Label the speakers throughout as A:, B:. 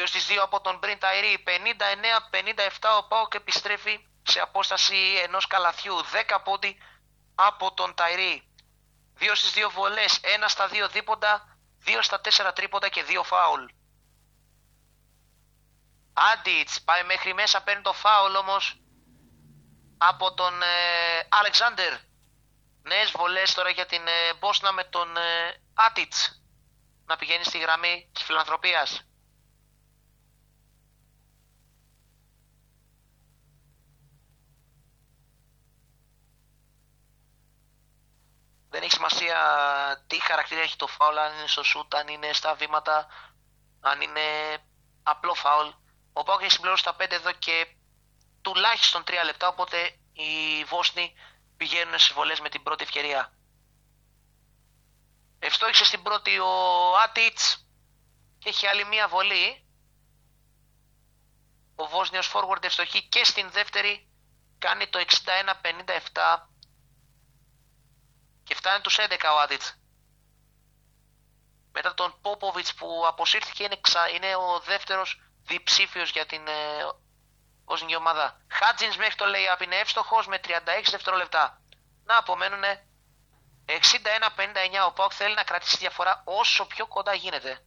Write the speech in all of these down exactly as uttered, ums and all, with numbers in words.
A: δύο στις δύο από τον Μπριν Ταϊρή. πενήντα εννέα πενήντα επτά ο ΠΑΟΚ επιστρέφει σε απόσταση ενός καλαθιού. δέκα πόντι από τον Ταϊρή. δύο στις δύο βολές, ένα στα δύο δίποντα, δύο στα τέσσερα τρίποντα και δύο φάουλ. Άντιτς πάει μέχρι μέσα, παίρνει το φάουλ όμως από τον ε, Αλεξάνδερ. Νέες βολές τώρα για την ε, Μπόσνα με τον ε, Άτιτς να πηγαίνει στη γραμμή της φιλανθρωπίας. Δεν έχει σημασία τι χαρακτήρα έχει το φάουλ, αν είναι στο σούτ, αν είναι στα βήματα, αν είναι απλό φάουλ. Ο ΠΑΟΚ έχει συμπληρώσει τα πέντε εδώ και τουλάχιστον τρία λεπτά, οπότε οι Βόσνοι πηγαίνουν στις βολές με την πρώτη ευκαιρία. Ευστόχησε στην πρώτη ο Άτιτς και έχει άλλη μία βολή. Ο Βόσνιος forward ευστοχεί και στην δεύτερη, κάνει το εξήντα ένα πενήντα επτά και φτάνει τους έντεκα ο Άτιτς. Μετά τον Πόποβιτς που αποσύρθηκε, είναι, ξα... είναι ο δεύτερος διψήφιος για την ε, Βόσνικη ομάδα. Χάτζινς μέχρι το lay-up είναι εύστοχος με τριάντα έξι δευτερόλεπτα. Να απομένουν εξήντα ένα πενήντα εννέα. Ο ΠΑΟΚ θέλει να κρατήσει τη διαφορά όσο πιο κοντά γίνεται.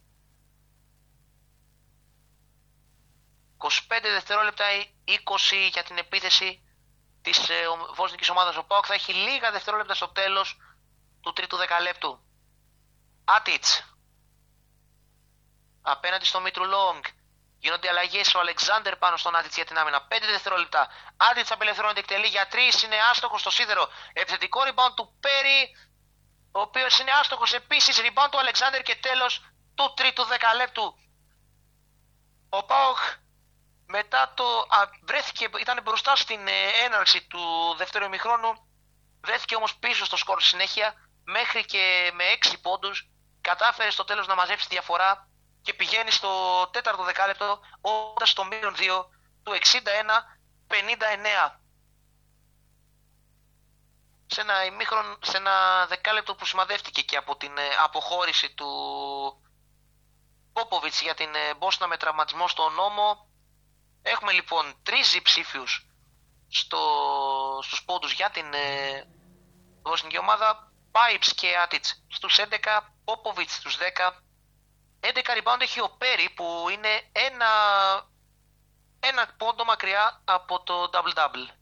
A: είκοσι πέντε δευτερόλεπτα, είκοσι για την επίθεση της ε, Βόσνικης ομάδας. Ο ΠΑΟΚ θα έχει λίγα δευτερόλεπτα στο τέλος του τρίτου δεκαλέπτου. Άτιτς απέναντι στο Μήτρου Λόγκ. Γίνονται αλλαγές, ο Αλεξάνδερ πάνω στον Άτιτς για την άμυνα. πέντε δευτερόλεπτα. Άτιτς απελευθερώνεται, εκτελεί για τρεις, είναι άστοχος στο σίδερο. Επιθετικό rebound του Πέρι, ο οποίος είναι άστοχος επίσης. Rebound του Αλεξάνδερ και τέλος του τρίτου δεκαλέπτου. Ο ΠΑΟΚ μετά το α, βρέθηκε, ήταν μπροστά στην ε, έναρξη του δεύτερου ημιχρόνου, βρέθηκε όμως πίσω στο σκορ συνέχεια μέχρι και με έξι πόντους. Κατάφερε στο τέλος να μαζέψει τη διαφορά και πηγαίνει στο τέταρτο δεκάλεπτο όντας στο μείον δύο του εξήντα ένα πενήντα εννέα. Σε ένα, ημίχρον, σε ένα δεκάλεπτο που σημαδεύτηκε και από την ε, αποχώρηση του Πόποβιτς για την ε, Μπόσνα με τραυματισμό στον ώμο. Έχουμε λοιπόν τρεις διψήφιους στο, στους πόντους για την ε, Βοσνική ομάδα. Πάιψ και Άτιτς στους έντεκα, Πόποβιτς στους δέκα. έντεκα rebound έχει ο Πέρι που είναι ένα, ένα πόντο μακριά από το double-double.